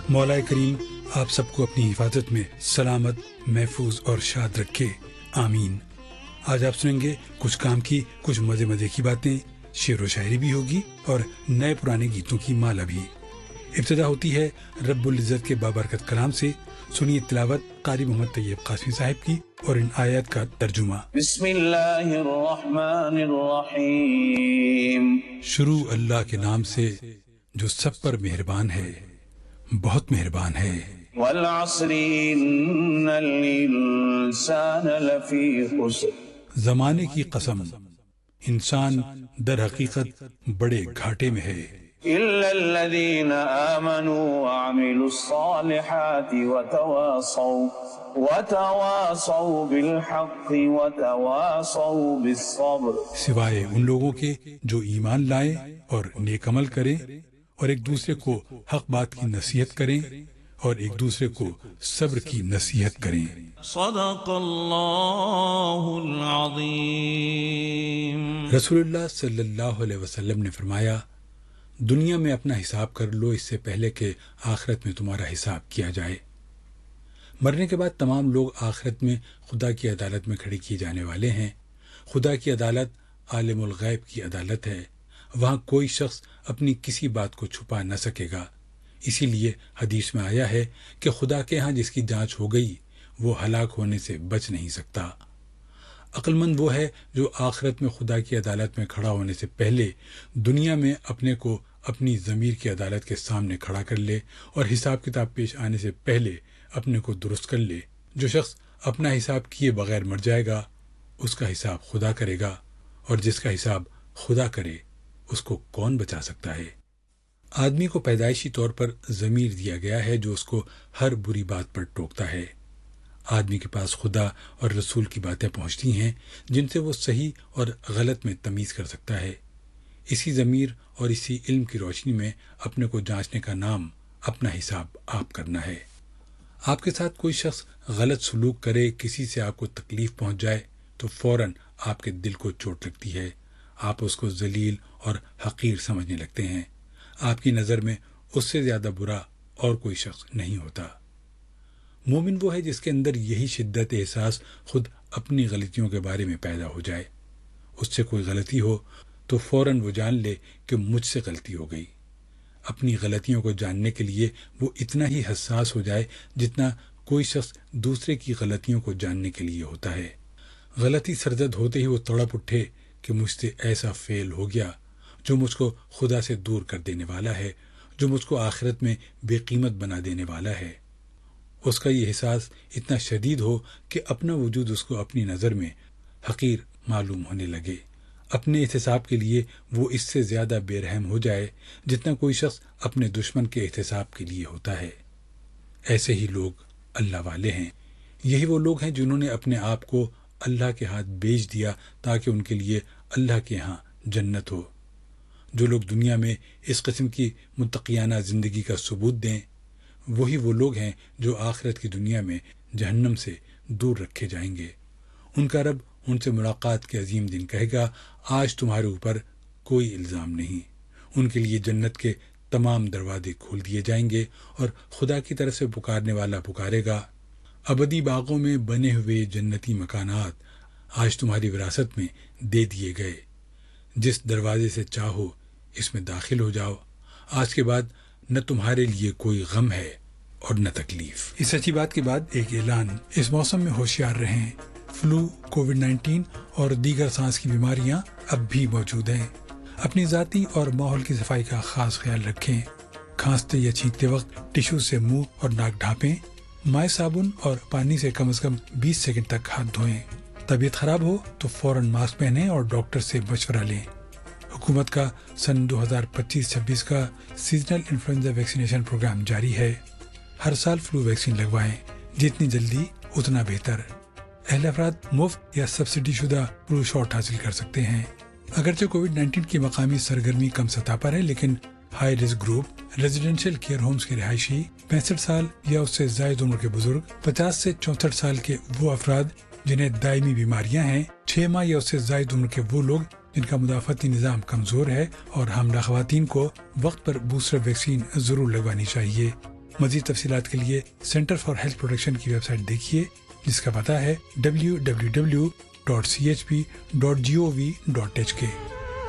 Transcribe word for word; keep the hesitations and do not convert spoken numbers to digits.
مولا کریم آپ سب کو اپنی حفاظت میں سلامت، محفوظ اور شاد رکھے، آمین۔ آج آپ سنیں گے کچھ کام کی، کچھ مزے مزے کی باتیں، شعر و شاعری بھی ہوگی اور نئے پرانے گیتوں کی مالا بھی۔ ابتدا ہوتی ہے رب العزت کے بابرکت کلام سے، سنیے تلاوت قاری محمد طیب قاسمی صاحب کی اور ان آیات کا ترجمہ۔ بسم اللہ الرحمن الرحیم۔ شروع اللہ کے نام سے جو سب پر مہربان ہے، بہت مہربان ہے۔ والعصر ان الانسان لفی خسر۔ زمانے کی قسم، انسان در حقیقت بڑے گھاٹے میں ہے، الا الذین آمنوا وعملوا الصالحات وتواصوا وتواصوا بالحق وتواصوا بالصبر، سوائے ان لوگوں کے جو ایمان لائیں اور نیک عمل کریں اور ایک دوسرے کو حق بات کی نصیحت کریں اور ایک دوسرے کو صبر کی نصیحت کریں۔ صدق اللہ العظیم۔ رسول اللہ صلی اللہ علیہ وسلم نے فرمایا، دنیا میں اپنا حساب کر لو اس سے پہلے کہ آخرت میں تمہارا حساب کیا جائے۔ مرنے کے بعد تمام لوگ آخرت میں خدا کی عدالت میں کھڑے کیے جانے والے ہیں۔ خدا کی عدالت عالم الغیب کی عدالت ہے، وہاں کوئی شخص اپنی کسی بات کو چھپا نہ سکے گا۔ اسی لیے حدیث میں آیا ہے کہ خدا کے ہاں جس کی جانچ ہو گئی وہ ہلاک ہونے سے بچ نہیں سکتا۔ عقل مند وہ ہے جو آخرت میں خدا کی عدالت میں کھڑا ہونے سے پہلے دنیا میں اپنے کو اپنی ضمیر کی عدالت کے سامنے کھڑا کر لے اور حساب کتاب پیش آنے سے پہلے اپنے کو درست کر لے۔ جو شخص اپنا حساب کیے بغیر مر جائے گا اس کا حساب خدا کرے گا، اور جس کا حساب خدا کرے اس کو کون بچا سکتا ہے؟ آدمی کو پیدائشی طور پر ضمیر دیا گیا ہے جو اس کو ہر بری بات پر ٹوکتا ہے۔ آدمی کے پاس خدا اور رسول کی باتیں پہنچتی ہیں جن سے وہ صحیح اور غلط میں تمیز کر سکتا ہے۔ اسی ضمیر اور اسی علم کی روشنی میں اپنے کو جانچنے کا نام اپنا حساب آپ کرنا ہے۔ آپ کے ساتھ کوئی شخص غلط سلوک کرے، کسی سے آپ کو تکلیف پہنچ جائے تو فوراً آپ کے دل کو چوٹ لگتی ہے، آپ اس کو ذلیل اور حقیر سمجھنے لگتے ہیں۔ آپ کی نظر میں اس سے زیادہ برا اور کوئی شخص نہیں ہوتا۔ مومن وہ ہے جس کے اندر یہی شدت احساس خود اپنی غلطیوں کے بارے میں پیدا ہو جائے۔ اس سے کوئی غلطی ہو تو فوراً وہ جان لے کہ مجھ سے غلطی ہو گئی۔ اپنی غلطیوں کو جاننے کے لیے وہ اتنا ہی حساس ہو جائے جتنا کوئی شخص دوسرے کی غلطیوں کو جاننے کے لیے ہوتا ہے۔ غلطی سرزد ہوتے ہی وہ تڑپ اٹھے کہ مجھ سے ایسا فعل ہو گیا جو مجھ کو خدا سے دور کر دینے والا ہے، جو مجھ کو آخرت میں بے قیمت بنا دینے والا ہے۔ اس کا یہ احساس اتنا شدید ہو کہ اپنا وجود اس کو اپنی نظر میں حقیر معلوم ہونے لگے۔ اپنے احتساب کے لیے وہ اس سے زیادہ بے رحم ہو جائے جتنا کوئی شخص اپنے دشمن کے احتساب کے لیے ہوتا ہے۔ ایسے ہی لوگ اللہ والے ہیں۔ یہی وہ لوگ ہیں جنہوں نے اپنے آپ کو اللہ کے ہاتھ بیچ دیا تاکہ ان کے لیے اللہ کے ہاں جنت ہو۔ جو لوگ دنیا میں اس قسم کی متقیانہ زندگی کا ثبوت دیں وہی وہ لوگ ہیں جو آخرت کی دنیا میں جہنم سے دور رکھے جائیں گے۔ ان کا رب ان سے ملاقات کے عظیم دن کہے گا، آج تمہارے اوپر کوئی الزام نہیں۔ ان کے لیے جنت کے تمام دروازے کھول دیے جائیں گے اور خدا کی طرف سے پکارنے والا پکارے گا، ابدی باغوں میں بنے ہوئے جنتی مکانات آج تمہاری وراثت میں دے دیے گئے، جس دروازے سے چاہو اس میں داخل ہو جاؤ۔ آج کے بعد نہ تمہارے لیے کوئی غم ہے اور نہ تکلیف۔ اس سچی بات کے بعد ایک اعلان، اس موسم میں ہوشیار رہیں، فلو، کووڈ نائنٹین اور دیگر سانس کی بیماریاں اب بھی موجود ہیں۔ اپنی ذاتی اور ماحول کی صفائی کا خاص خیال رکھیں۔ کھانستے یا چھینکتے وقت ٹشو سے منہ اور ناک ڈھانپیں۔ مائع صابن اور پانی سے کم از کم بیس سیکنڈ تک ہاتھ دھوئیں۔ طبیعت خراب ہو تو فوراً ماسک پہنیں اور ڈاکٹر سے مشورہ لیں۔ حکومت کا سن دو ہزار پچیس چھبیس کا سیزنل انفلوئنزا ویکسینیشن پروگرام جاری ہے۔ ہر سال فلو ویکسین لگوائیں، جتنی جلدی اتنا بہتر۔ اہل افراد مفت یا سبسڈی شدہ فلو شاٹ حاصل کر سکتے ہیں۔ اگرچہ کووڈ نائنٹین کی مقامی سرگرمی کم سطح پر ہے، لیکن high risk group, residential care homes کے رہائشی، پینسٹھ سال یا اس سے زائد عمر کے بزرگ، پچاس سے چونسٹھ سال کے وہ افراد جنہیں دائمی بیماریاں ہیں، چھ ماہ یا اس سے زائد عمر کے وہ لوگ جن کا مدافعتی نظام کمزور ہے، اور حاملہ خواتین کو وقت پر بوسٹر ویکسین ضرور لگوانی چاہیے۔ مزید تفصیلات کے لیے سینٹر فار ہیلتھ پروٹیکشن کی ویب سائٹ دیکھیے، جس کا پتہ ہے W W W dot C H P dot جی او وی ڈاٹ ایچ کے۔